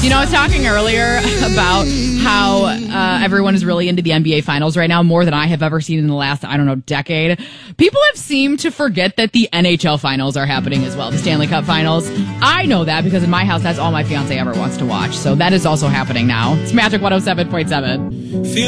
I was talking earlier about how everyone is really into the NBA Finals right now, more than I have ever seen in the last, decade. People have seemed to forget that the NHL Finals are happening as well, the Stanley Cup Finals. I know that because in my house, that's all my fiance ever wants to watch. So that is also happening now. It's Magic 107.7.